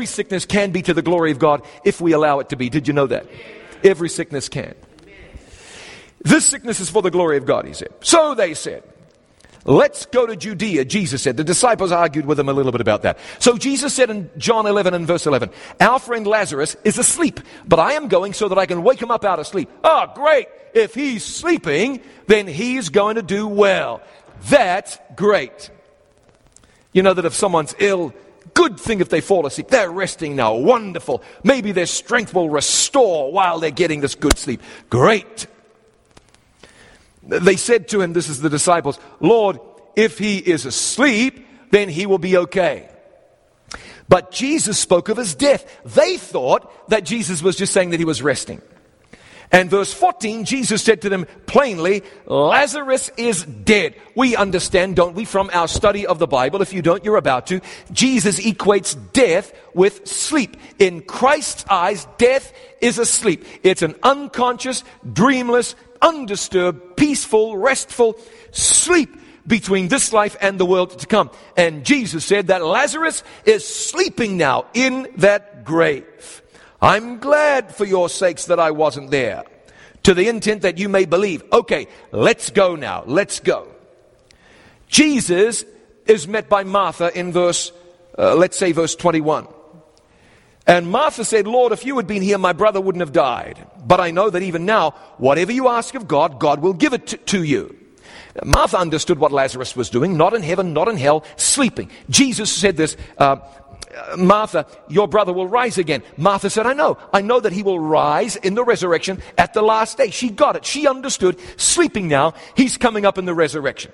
every sickness can be to the glory of God if we allow it to be. Did you know that? Every sickness can. This sickness is for the glory of God, he said. So they said, let's go to Judea, Jesus said. The disciples argued with him a little bit about that. So Jesus said in John 11 and verse 11, our friend Lazarus is asleep, but I am going so that I can wake him up out of sleep. Oh, great. If he's sleeping, then he's going to do well. That's great. You know that if someone's ill, good thing if they fall asleep. They're resting now. Wonderful. Maybe their strength will restore while they're getting this good sleep. Great. They said to him, this is the disciples, Lord, if he is asleep, then he will be okay. But Jesus spoke of his death. They thought that Jesus was just saying that he was resting. And verse 14, Jesus said to them plainly, Lazarus is dead. We understand, don't we, from our study of the Bible, if you don't, you're about to, Jesus equates death with sleep. In Christ's eyes, death is asleep. It's an unconscious, dreamless, undisturbed, peaceful, restful sleep between this life and the world to come. And Jesus said that Lazarus is sleeping now in that grave. I'm glad for your sakes that I wasn't there, to the intent that you may believe. Okay, let's go now. Let's go. Jesus is met by Martha in verse 21. And Martha said, Lord, if you had been here, my brother wouldn't have died. But I know that even now, whatever you ask of God, God will give it to you. Martha understood what Lazarus was doing, not in heaven, not in hell, sleeping. Jesus said this, Martha, your brother will rise again. Martha said, I know that he will rise in the resurrection at the last day. She got it. She understood. Sleeping now, he's coming up in the resurrection.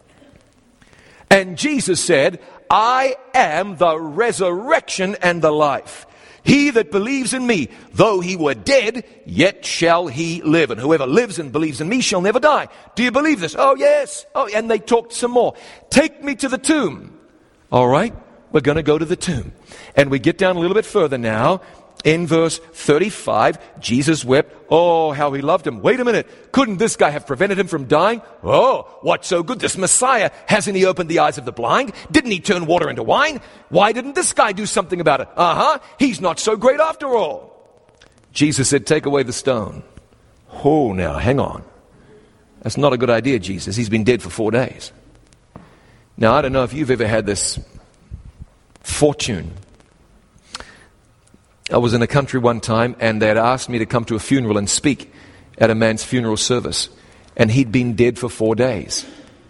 And Jesus said, I am the resurrection and the life. He that believes in me, though he were dead, yet shall he live. And whoever lives and believes in me shall never die. Do you believe this? Oh, yes. Oh, and they talked some more. Take me to the tomb. All right. We're going to go to the tomb. And we get down a little bit further now. In verse 35, Jesus wept. Oh, how he loved him. Wait a minute. Couldn't this guy have prevented him from dying? Oh, what's so good? This Messiah, hasn't he opened the eyes of the blind? Didn't he turn water into wine? Why didn't this guy do something about it? He's not so great after all. Jesus said, take away the stone. Oh, now, hang on. That's not a good idea, Jesus. He's been dead for 4 days. Now, I don't know if you've ever had this fortune. I was in a country one time and they had asked me to come to a funeral and speak at a man's funeral service, and he'd been dead for 4 days.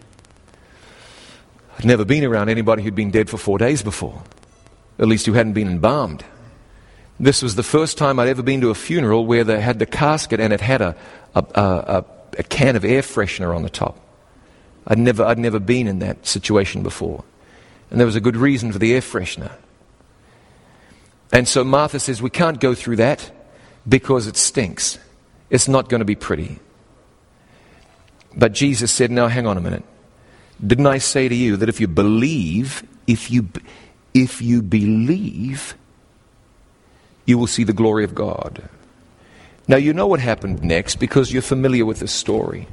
I'd never been around anybody who'd been dead for 4 days before, at least who hadn't been embalmed. This was the first time I'd ever been to a funeral where they had the casket and it had a can of air freshener on the top. I'd never been in that situation before. And there was a good reason for the air freshener. And so Martha says, we can't go through that because it stinks. It's not going to be pretty. But Jesus said, now hang on a minute. Didn't I say to you that if you believe, if you believe, you will see the glory of God? Now you know what happened next because you're familiar with this story.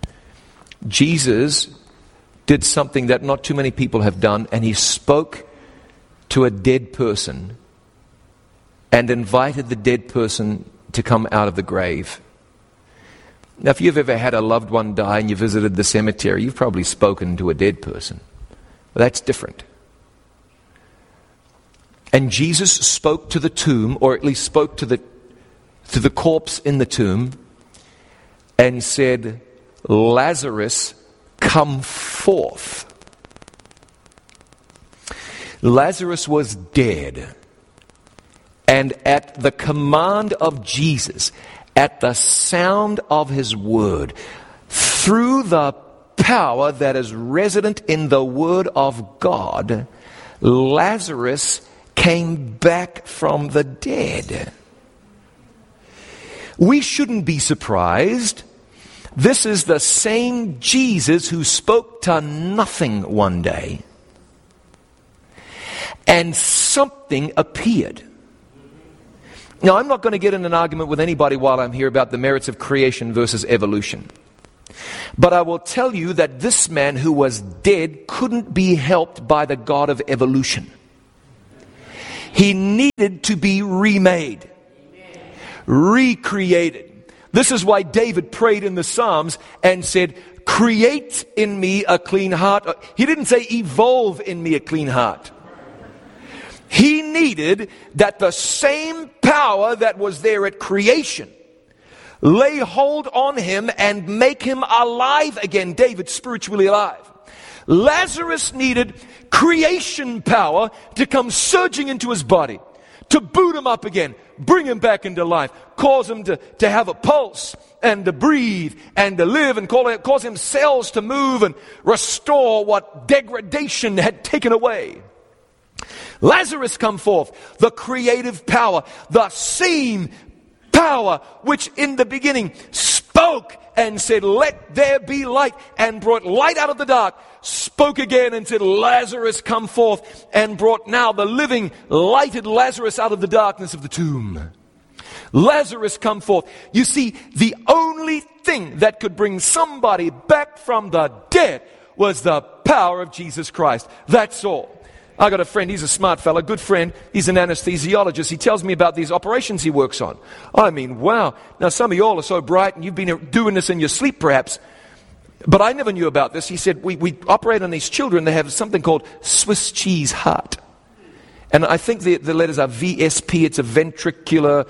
Jesus did something that not too many people have done, and he spoke to a dead person and invited the dead person to come out of the grave. Now, if you've ever had a loved one die and you visited the cemetery, you've probably spoken to a dead person. Well, that's different. And Jesus spoke to the tomb, or at least spoke to the corpse in the tomb, and said, Lazarus, come forth. Lazarus was dead. And at the command of Jesus, at the sound of his word, through the power that is resident in the word of God, Lazarus came back from the dead. We shouldn't be surprised. This is the same Jesus who spoke to nothing one day, and something appeared. Now, I'm not going to get in an argument with anybody while I'm here about the merits of creation versus evolution. But I will tell you that this man who was dead couldn't be helped by the God of evolution. He needed to be remade, recreated. This is why David prayed in the Psalms and said, create in me a clean heart. He didn't say evolve in me a clean heart. He needed that the same power that was there at creation lay hold on him and make him alive again. David, spiritually alive. Lazarus needed creation power to come surging into his body, to boot him up again, bring him back into life, cause him to have a pulse and to breathe and to live, and cause him cells to move and restore what degradation had taken away. Lazarus come forth, the creative power, the same power which in the beginning spoke and said, let there be light, and brought light out of the dark, spoke again and said, Lazarus come forth, and brought now the living, lighted Lazarus out of the darkness of the tomb. Lazarus come forth. You see, the only thing that could bring somebody back from the dead was the power of Jesus Christ. That's all. I got a friend, he's a smart fella, good friend. He's an anesthesiologist. He tells me about these operations he works on. I mean, wow. Now, some of y'all are so bright, and you've been doing this in your sleep, perhaps. But I never knew about this. He said, we operate on these children. They have something called Swiss cheese heart. And I think the letters are VSP. It's a ventricular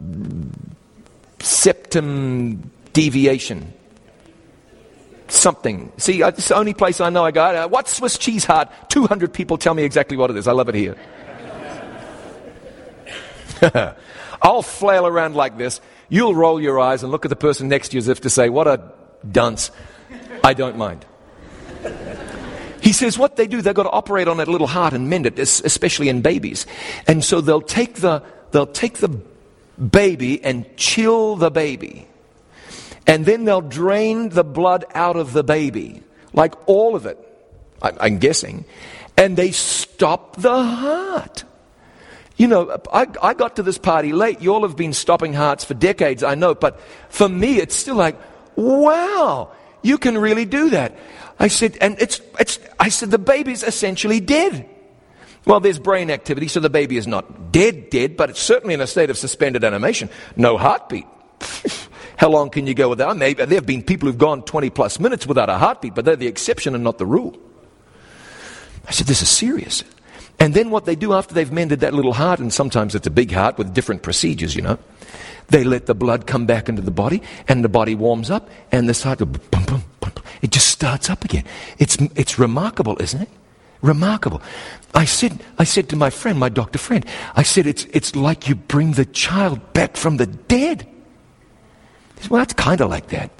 septum deviation. Something. See, it's the only place I know I go, what's Swiss cheese heart? 200 people tell me exactly what it is. I love it here. I'll flail around like this. You'll roll your eyes and look at the person next to you as if to say, what a dunce. I don't mind. He says what they do, they've got to operate on that little heart and mend it, especially in babies. And so they'll take the baby and chill the baby. And then they'll drain the blood out of the baby, like all of it, I'm guessing. And they stop the heart. You know, I got to this party late. You all have been stopping hearts for decades, I know. But for me, it's still like, wow, you can really do that. I said, and I said, the baby's essentially dead. Well, there's brain activity, so the baby is not dead, but it's certainly in a state of suspended animation. No heartbeat. How long can you go without? Maybe there have been people who've gone 20 plus minutes without a heartbeat, but they're the exception and not the rule. I said, this is serious. And then what they do after they've mended that little heart, and sometimes it's a big heart with different procedures, you know, they let the blood come back into the body, and the body warms up, and this heart goes, boom, boom, boom, boom. It just starts up again. It's remarkable, isn't it? Remarkable. I said to my friend, my doctor friend, I said, it's like you bring the child back from the dead. He said, well, that's kind of like that.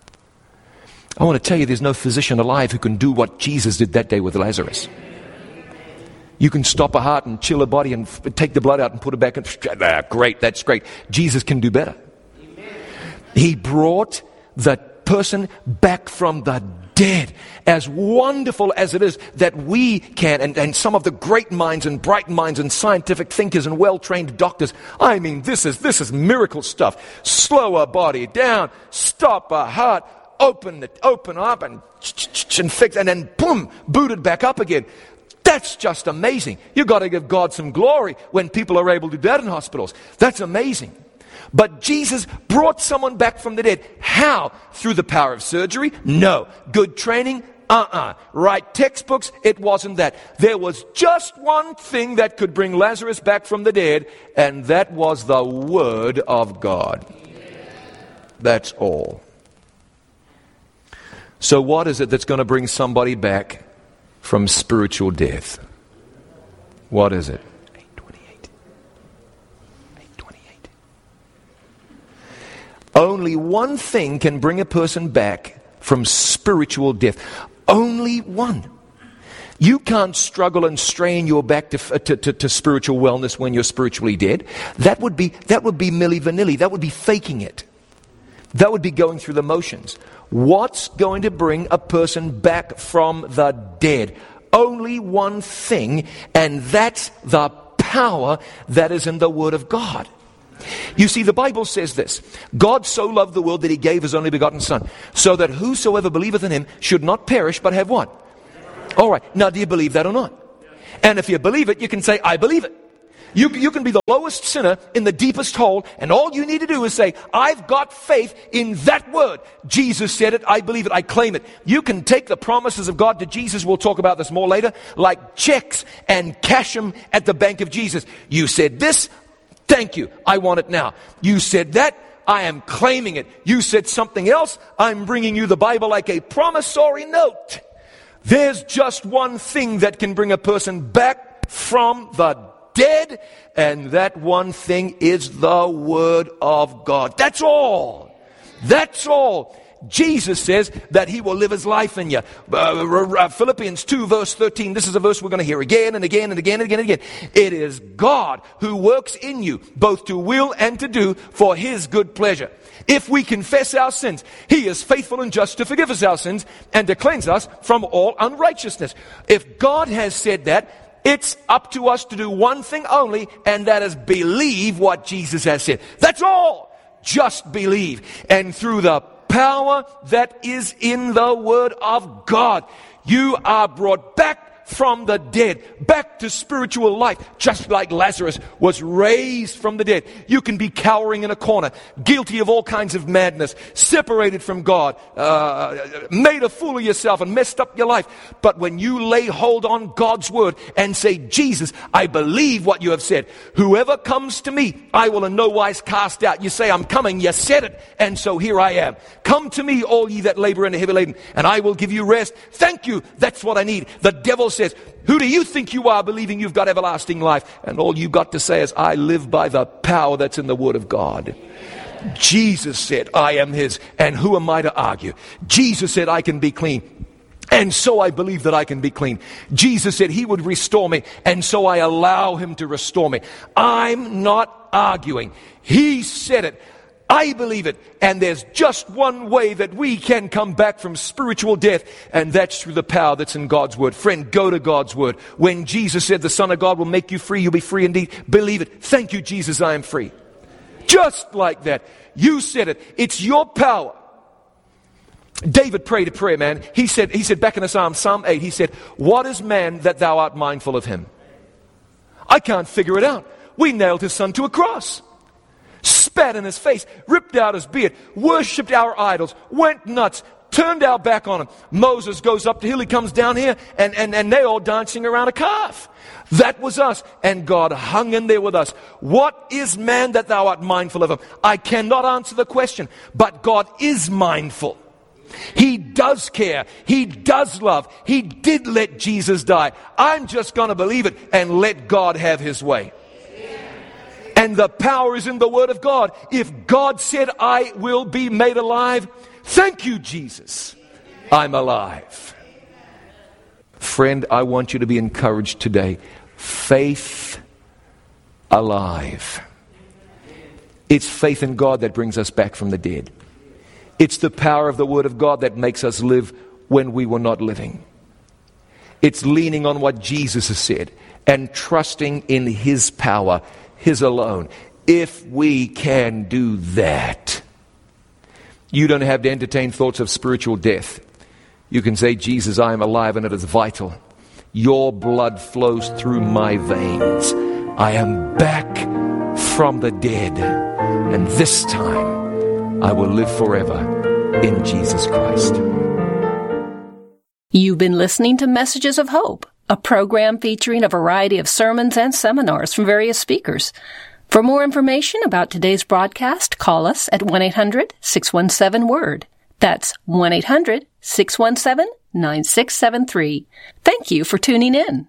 I want to tell you, there's no physician alive who can do what Jesus did that day with Lazarus. You can stop a heart and chill a body and take the blood out and put it back in. Great, that's great. Jesus can do better. He brought the person back from the dead. As wonderful as it is that we can, and some of the great minds and bright minds and scientific thinkers and well-trained doctors, I mean, this is miracle stuff. Slow a body down, stop a heart, open up and fix, and then boom, boot it back up again. That's just amazing. You've got to give God some glory when people are able to do that in hospitals. That's amazing. But Jesus brought someone back from the dead. How? Through the power of surgery? No. Good training? Right textbooks? It wasn't that. There was just one thing that could bring Lazarus back from the dead, and that was the Word of God. That's all. So what is it that's going to bring somebody back from spiritual death? What is it? 8:28. Only one thing can bring a person back from spiritual death. Only one. You can't struggle and strain your back to spiritual wellness when you're spiritually dead. That would be milli vanilli. That would be faking it. That would be going through the motions. What's going to bring a person back from the dead? Only one thing, and that's the power that is in the Word of God. You see, the Bible says this: God so loved the world that He gave His only begotten Son, so that whosoever believeth in Him should not perish, but have what? All right, now do you believe that or not? And if you believe it, you can say, I believe it. You can be the lowest sinner in the deepest hole, and all you need to do is say, I've got faith in that word. Jesus said it, I believe it, I claim it. You can take the promises of God to Jesus, we'll talk about this more later, like checks, and cash them at the bank of Jesus. You said this, thank you, I want it now. You said that, I am claiming it. You said something else, I'm bringing you the Bible like a promissory note. There's just one thing that can bring a person back from the dead, and that one thing is the Word of God. That's all. That's all. Jesus says that He will live His life in you. Philippians 2 verse 13, this is a verse we're going to hear again and again and again and again and again. It is God who works in you, both to will and to do for His good pleasure. If we confess our sins, He is faithful and just to forgive us our sins and to cleanse us from all unrighteousness. If God has said that, it's up to us to do one thing only, and that is believe what Jesus has said. That's all. Just believe. And through the power that is in the Word of God, you are brought back from the dead, back to spiritual life, just like Lazarus was raised from the dead. You can be cowering in a corner, guilty of all kinds of madness, separated from God, made a fool of yourself and messed up your life. But when you lay hold on God's word and say, Jesus, I believe what you have said. Whoever comes to me, I will in no wise cast out. You say, I'm coming. You said it. And so here I am. Come to me, all ye that labor and are heavy laden, and I will give you rest. Thank you. That's what I need. The devil says, who do you think you are, believing you've got everlasting life? And all you got to say is, I live by the power that's in the Word of God. Jesus said, I am His, and who am I to argue? Jesus said, I can be clean, and so I believe that I can be clean. Jesus said He would restore me, and so I allow Him to restore me. I'm not arguing. He said it. I believe it. And there's just one way that we can come back from spiritual death, and that's through the power that's in God's Word. Friend, go to God's Word. When Jesus said the Son of God will make you free, you'll be free indeed. Believe it. Thank you, Jesus, I am free. Just like that. You said it. It's your power. David prayed a prayer, man. He said back in the Psalm 8, he said, what is man that thou art mindful of him? I can't figure it out. We nailed his son to a cross. Spat in his face, ripped out his beard, worshipped our idols, went nuts, turned our back on him. Moses goes up the hill, he comes down here, and they all dancing around a calf. That was us, and God hung in there with us. What is man that thou art mindful of him? I cannot answer the question, but God is mindful. He does care. He does love. He did let Jesus die. I'm just going to believe it and let God have His way. And the power is in the Word of God. If God said, I will be made alive, thank you, Jesus. I'm alive. Friend, I want you to be encouraged today. Faith alive. It's faith in God that brings us back from the dead. It's the power of the Word of God that makes us live when we were not living. It's leaning on what Jesus has said and trusting in His power, His alone. If we can do that, you don't have to entertain thoughts of spiritual death. You can say, Jesus, I am alive, and it is vital. Your blood flows through my veins. I am back from the dead, and this time I will live forever in Jesus Christ. You've been listening to Messages of Hope, a program featuring a variety of sermons and seminars from various speakers. For more information about today's broadcast, call us at 1-800-617-WORD. That's 1-800-617-9673. Thank you for tuning in.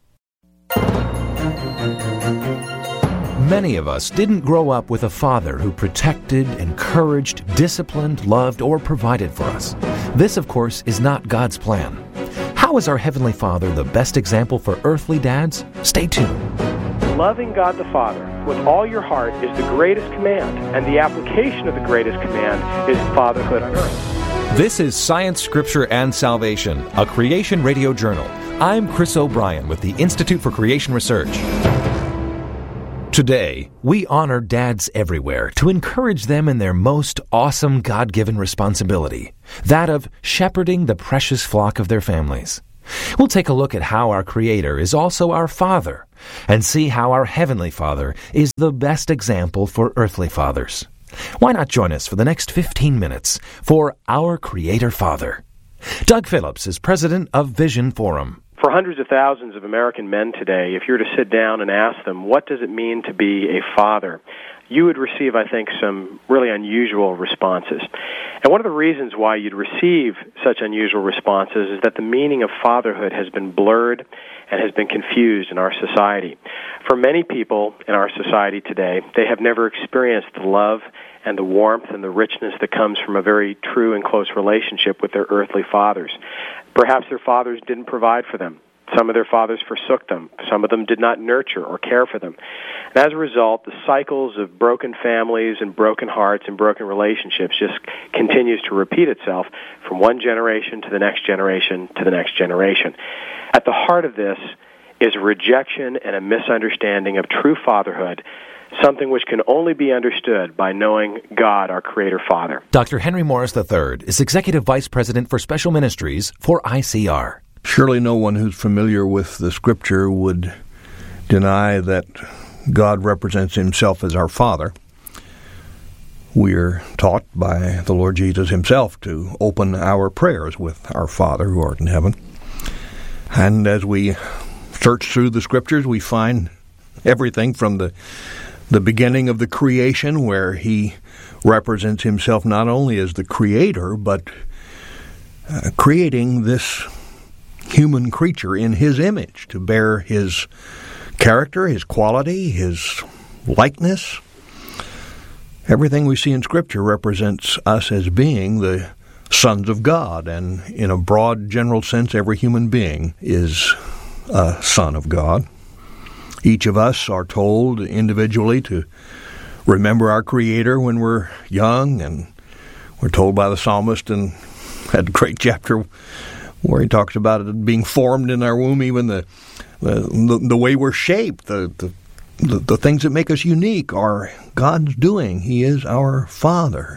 Many of us didn't grow up with a father who protected, encouraged, disciplined, loved, or provided for us. This, of course, is not God's plan. How is our Heavenly Father the best example for earthly dads? Stay tuned. Loving God the Father with all your heart is the greatest command, and the application of the greatest command is fatherhood on earth. This is Science, Scripture, and Salvation, a Creation Radio Journal. I'm Chris O'Brien with the Institute for Creation Research. Today, we honor dads everywhere to encourage them in their most awesome God-given responsibility, that of shepherding the precious flock of their families. We'll take a look at how our Creator is also our Father and see how our Heavenly Father is the best example for earthly fathers. Why not join us for the next 15 minutes for Our Creator Father? Doug Phillips is president of Vision Forum. For hundreds of thousands of American men today, if you were to sit down and ask them, what does it mean to be a father? You would receive, I think, some really unusual responses. And one of the reasons why you'd receive such unusual responses is that the meaning of fatherhood has been blurred and has been confused in our society. For many people in our society today, they have never experienced the love and the warmth and the richness that comes from a very true and close relationship with their earthly fathers. Perhaps their fathers didn't provide for them. Some of their fathers forsook them. Some of them did not nurture or care for them. And as a result, the cycles of broken families and broken hearts and broken relationships just continues to repeat itself from one generation to the next generation to the next generation. At the heart of this is a rejection and a misunderstanding of true fatherhood, something which can only be understood by knowing God, our Creator Father. Dr. Henry Morris III is Executive Vice President for Special Ministries for ICR. Surely no one who's familiar with the Scripture would deny that God represents Himself as our Father. We are taught by the Lord Jesus Himself to open our prayers with our Father who art in heaven. And as we search through the Scriptures, we find everything from the beginning of the creation, where He represents Himself not only as the Creator, but creating this human creature in His image to bear His character, His quality, His likeness. Everything we see in Scripture represents us as being the sons of God, and in a broad general sense, every human being is a son of God. Each of us are told individually to remember our Creator when we're young, and we're told by the psalmist in that great chapter where he talks about it being formed in our womb, even the way we're shaped, the things that make us unique are God's doing. He is our Father.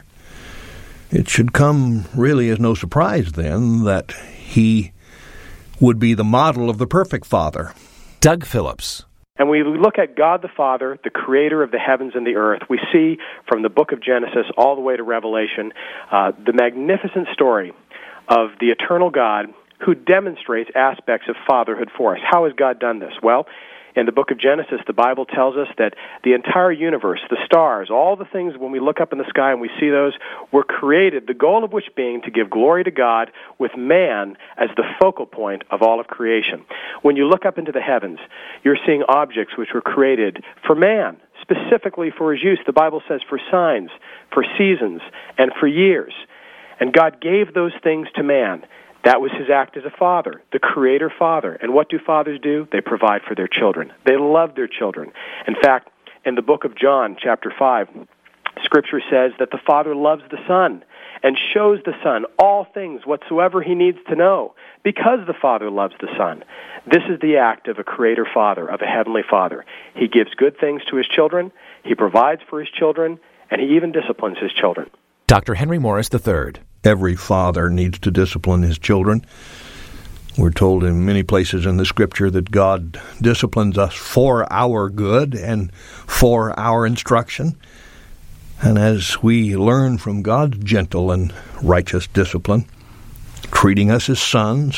It should come really as no surprise then that He would be the model of the perfect Father. Doug Phillips. And we look at God the Father, the Creator of the heavens and the earth. We see from the book of Genesis all the way to Revelation the magnificent story of the eternal God who demonstrates aspects of fatherhood for us. How has God done this? Well, in the book of Genesis, the Bible tells us that the entire universe, the stars, all the things when we look up in the sky and we see those, were created, the goal of which being to give glory to God with man as the focal point of all of creation. When you look up into the heavens, you're seeing objects which were created for man, specifically for his use. The Bible says for signs, for seasons, and for years. And God gave those things to man. That was His act as a father, the Creator Father. And what do fathers do? They provide for their children. They love their children. In fact, in the book of John, chapter 5, Scripture says that the Father loves the Son and shows the Son all things whatsoever He needs to know, because the Father loves the Son. This is the act of a Creator Father, of a Heavenly Father. He gives good things to His children, He provides for His children, and He even disciplines His children. Dr. Henry Morris III. Every father needs to discipline his children. We're told in many places in the Scripture that God disciplines us for our good and for our instruction. And as we learn from God's gentle and righteous discipline, treating us as sons,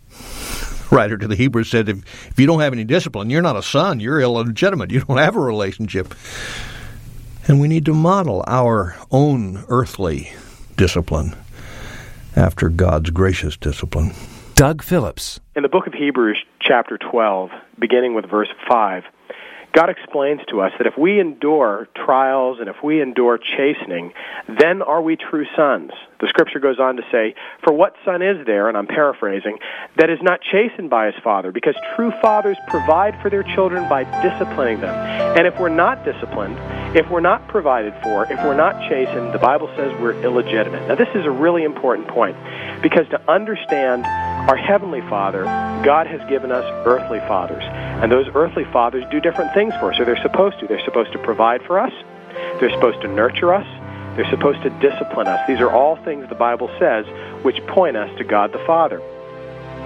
the writer to the Hebrews said, if you don't have any discipline, you're not a son, you're illegitimate, you don't have a relationship. And we need to model our own earthly discipline after God's gracious discipline. Doug Phillips. In the book of Hebrews, chapter 12, beginning with verse 5, God explains to us that if we endure trials and if we endure chastening, then are we true sons. The Scripture goes on to say, for what son is there, and I'm paraphrasing, that is not chastened by his father? Because true fathers provide for their children by disciplining them. And if we're not disciplined, if we're not provided for, if we're not chastened, the Bible says we're illegitimate. Now this is a really important point, because to understand our Heavenly Father, God has given us earthly fathers. And those earthly fathers do different things for us, or they're supposed to. They're supposed to provide for us. They're supposed to nurture us. They're supposed to discipline us. These are all things the Bible says which point us to God the Father.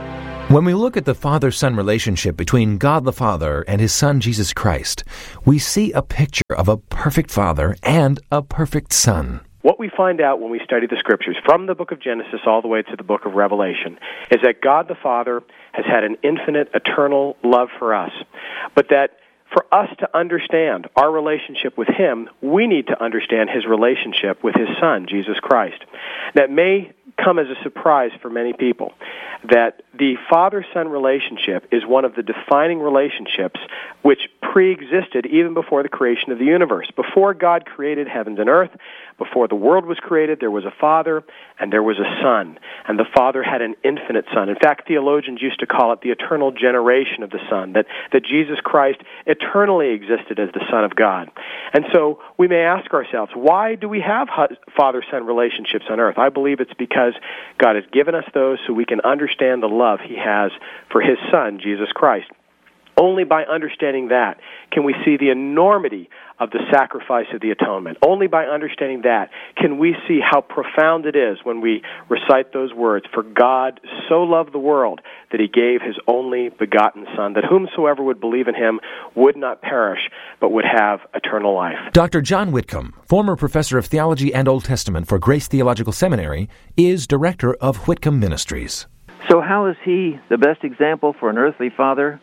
When we look at the Father-Son relationship between God the Father and His Son Jesus Christ, we see a picture of a perfect Father and a perfect Son. What we find out when we study the Scriptures, from the book of Genesis all the way to the book of Revelation, is that God the Father has had an infinite, eternal love for us, but that for us to understand our relationship with Him, we need to understand His relationship with His Son, Jesus Christ. That may come as a surprise for many people, that the Father-Son relationship is one of the defining relationships which pre-existed even before the creation of the universe. Before God created heavens and earth, before the world was created, there was a Father and there was a Son, and the Father had an infinite Son. In fact, theologians used to call it the eternal generation of the Son, that Jesus Christ eternally existed as the Son of God. And so we may ask ourselves, why do we have Father-Son relationships on earth? I believe it's because God has given us those so we can understand the love He has for His Son, Jesus Christ. Only by understanding that can we see the enormity of the sacrifice of the atonement. Only by understanding that can we see how profound it is when we recite those words, "For God so loved the world that He gave His only begotten Son, that whomsoever would believe in Him would not perish, but would have eternal life." Dr. John Whitcomb, former professor of theology and Old Testament for Grace Theological Seminary, is director of Whitcomb Ministries. So how is He the best example for an earthly father?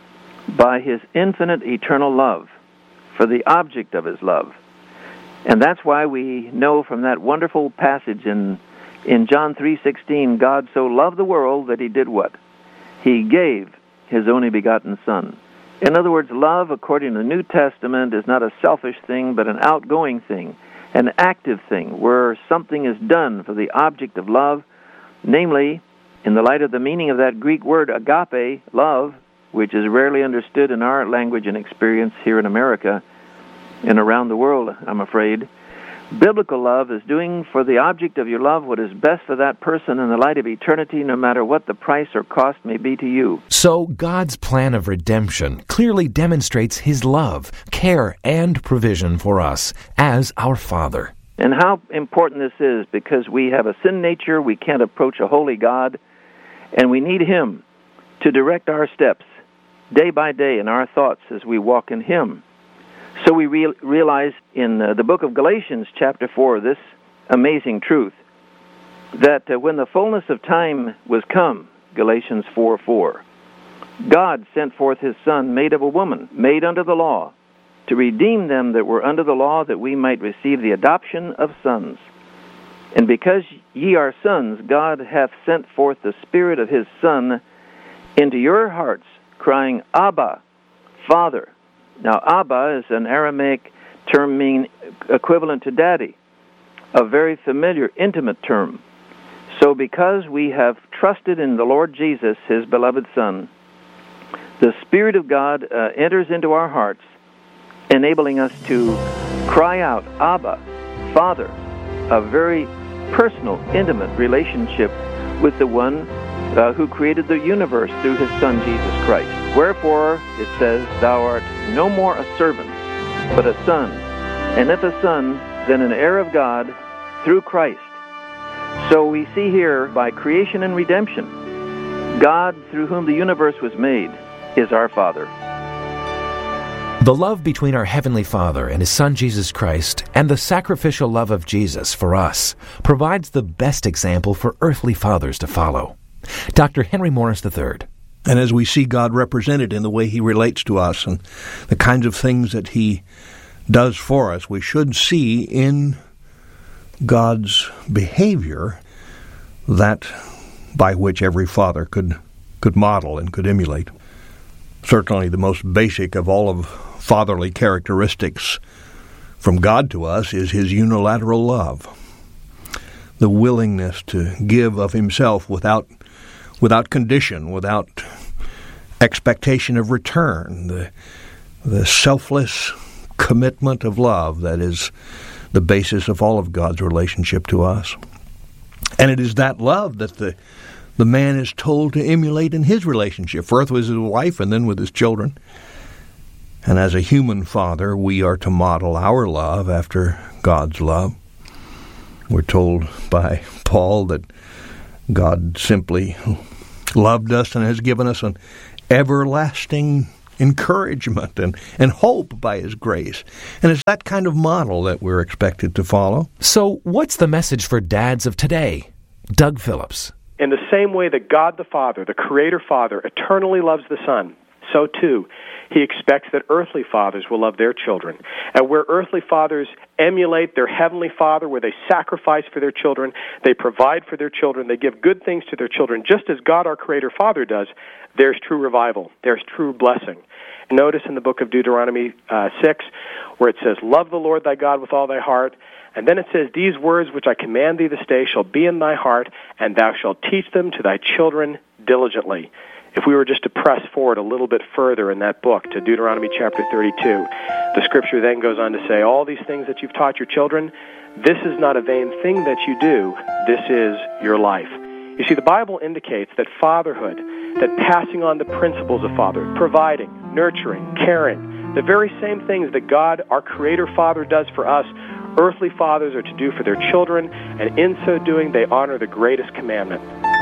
By His infinite eternal love for the object of His love. And that's why we know from that wonderful passage in John 3:16, God so loved the world that He did what? He gave His only begotten Son. In other words, love, according to the New Testament, is not a selfish thing, but an outgoing thing, an active thing, where something is done for the object of love, namely, in the light of the meaning of that Greek word agape, love, which is rarely understood in our language and experience here in America and around the world, I'm afraid. Biblical love is doing for the object of your love what is best for that person in the light of eternity, no matter what the price or cost may be to you. So God's plan of redemption clearly demonstrates His love, care, and provision for us as our Father. And how important this is, because we have a sin nature, we can't approach a holy God, and we need Him to direct our steps day by day in our thoughts as we walk in Him. So we realize in the book of Galatians, chapter 4, this amazing truth, that when the fullness of time was come, Galatians 4:4, God sent forth His Son, made of a woman, made under the law, to redeem them that were under the law, that we might receive the adoption of sons. And because ye are sons, God hath sent forth the Spirit of His Son into your hearts, crying, Abba, Father. Now, Abba is an Aramaic term meaning equivalent to daddy, a very familiar, intimate term. So because we have trusted in the Lord Jesus, His beloved Son, the Spirit of God enters into our hearts, enabling us to cry out, Abba, Father, a very personal, intimate relationship with the one who created the universe through His Son, Jesus Christ. Wherefore, it says, Thou art no more a servant, but a son. And if a son, then an heir of God through Christ. So we see here, by creation and redemption, God, through whom the universe was made, is our Father. The love between our Heavenly Father and His Son Jesus Christ, and the sacrificial love of Jesus for us, provides the best example for earthly fathers to follow. Dr. Henry Morris III. And as we see God represented in the way He relates to us and the kinds of things that He does for us, we should see in God's behavior that by which every father could model and could emulate. Certainly the most basic of all of fatherly characteristics from God to us is His unilateral love, the willingness to give of Himself without condition, without expectation of return, the selfless commitment of love that is the basis of all of God's relationship to us. And it is that love that the man is told to emulate in his relationship, first with his wife and then with his children. And as a human father, we are to model our love after God's love. We're told by Paul that God simply loved us and has given us an everlasting encouragement and hope by His grace. And it's that kind of model that we're expected to follow. So what's the message for dads of today? Doug Phillips. In the same way that God the Father, the Creator Father, eternally loves the Son, so too He expects that earthly fathers will love their children. And where earthly fathers emulate their heavenly Father, where they sacrifice for their children, they provide for their children, they give good things to their children, just as God our Creator Father does, there's true revival, there's true blessing. Notice in the book of Deuteronomy 6, where it says, "Love the Lord thy God with all thy heart," and then it says, "These words which I command thee this day shall be in thy heart, and thou shalt teach them to thy children diligently." If we were just to press forward a little bit further in that book to Deuteronomy chapter 32, the scripture then goes on to say, all these things that you've taught your children, this is not a vain thing that you do, this is your life. You see, the Bible indicates that fatherhood, that passing on the principles of fatherhood, providing, nurturing, caring, the very same things that God, our Creator Father, does for us, earthly fathers are to do for their children, and in so doing, they honor the greatest commandment.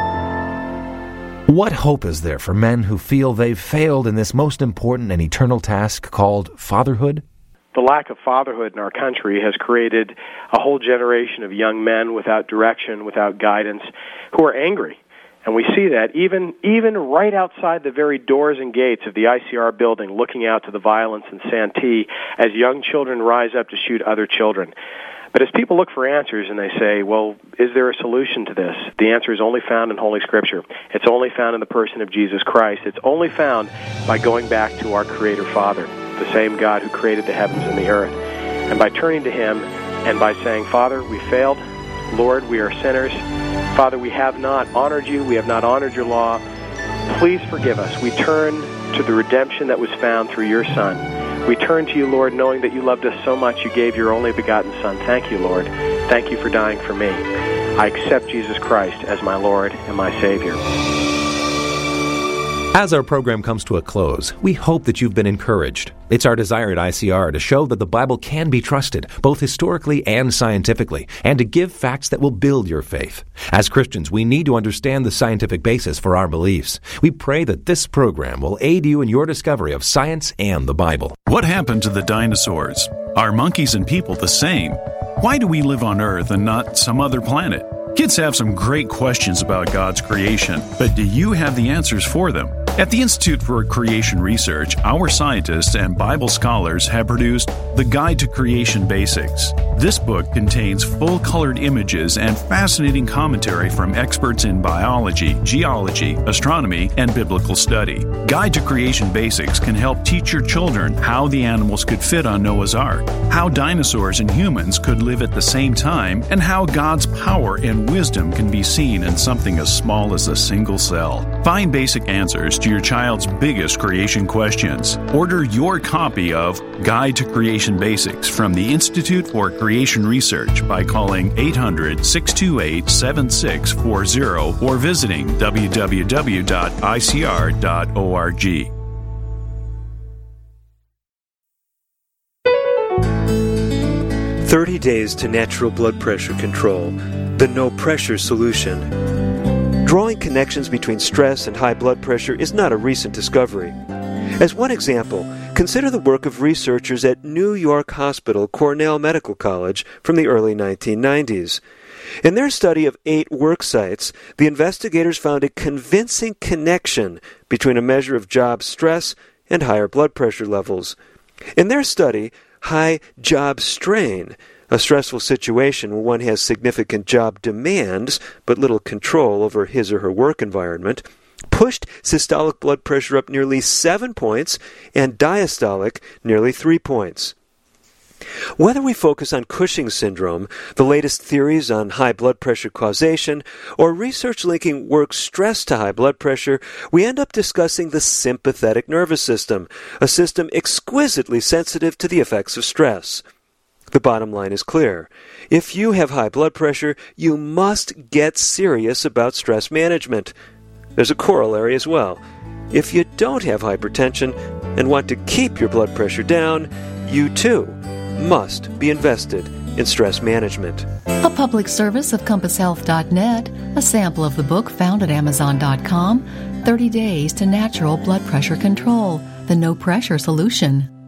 What hope is there for men who feel they've failed in this most important and eternal task called fatherhood? The lack of fatherhood in our country has created a whole generation of young men without direction, without guidance, who are angry. And we see that even right outside the very doors and gates of the ICR building, looking out to the violence in Santee as young children rise up to shoot other children. But as people look for answers and they say, well, is there a solution to this? The answer is only found in Holy Scripture. It's only found in the person of Jesus Christ. It's only found by going back to our Creator Father, the same God who created the heavens and the earth. And by turning to Him and by saying, Father, we failed. Lord, we are sinners. Father, we have not honored you. We have not honored your law. Please forgive us. We turn to the redemption that was found through your Son. We turn to you, Lord, knowing that you loved us so much you gave your only begotten Son. Thank you, Lord. Thank you for dying for me. I accept Jesus Christ as my Lord and my Savior. As our program comes to a close, we hope that you've been encouraged. It's our desire at ICR to show that the Bible can be trusted, both historically and scientifically, and to give facts that will build your faith. As Christians, we need to understand the scientific basis for our beliefs. We pray that this program will aid you in your discovery of science and the Bible. What happened to the dinosaurs? Are monkeys and people the same? Why do we live on Earth and not some other planet? Kids have some great questions about God's creation, but do you have the answers for them? At the Institute for Creation Research, our scientists and Bible scholars have produced The Guide to Creation Basics. This book contains full-colored images and fascinating commentary from experts in biology, geology, astronomy, and biblical study. Guide to Creation Basics can help teach your children how the animals could fit on Noah's Ark, how dinosaurs and humans could live at the same time, and how God's power and wisdom can be seen in something as small as a single cell. Find basic answers to your child's biggest creation questions. Order your copy of Guide to Creation Basics from the Institute for Creation Research by calling 800-628-7640 or visiting www.icr.org. "30 Days to Natural Blood Pressure Control, the No Pressure Solution." Drawing connections between stress and high blood pressure is not a recent discovery. As one example, consider the work of researchers at New York Hospital Cornell Medical College from the early 1990s. In their study of 8 work sites, the investigators found a convincing connection between a measure of job stress and higher blood pressure levels. In their study, high job strain, a stressful situation where one has significant job demands but little control over his or her work environment, pushed systolic blood pressure up nearly 7 points and diastolic nearly 3 points. Whether we focus on Cushing's syndrome, the latest theories on high blood pressure causation, or research linking work stress to high blood pressure, we end up discussing the sympathetic nervous system, a system exquisitely sensitive to the effects of stress. The bottom line is clear. If you have high blood pressure, you must get serious about stress management. There's a corollary as well. If you don't have hypertension and want to keep your blood pressure down, you too must be invested in stress management. A public service of CompassHealth.net, a sample of the book found at Amazon.com, 30 Days to Natural Blood Pressure Control, the No Pressure Solution.